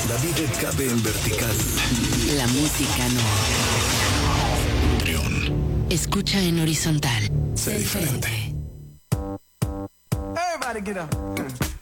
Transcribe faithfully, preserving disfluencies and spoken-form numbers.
La vida cabe en vertical. La música no. Trión. Escucha en horizontal. Sé diferente. Everybody get up.